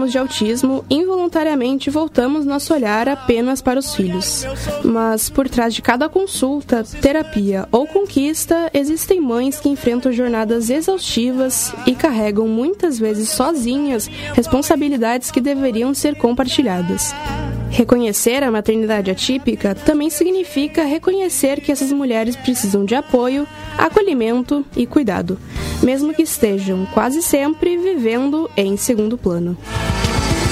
falamos de autismo, involuntariamente voltamos nosso olhar apenas para os filhos. Mas por trás de cada consulta, terapia ou conquista, existem mães que enfrentam jornadas exaustivas e carregam muitas vezes sozinhas responsabilidades que deveriam ser compartilhadas. Reconhecer a maternidade atípica também significa reconhecer que essas mulheres precisam de apoio, acolhimento e cuidado, mesmo que estejam quase sempre vivendo em segundo plano.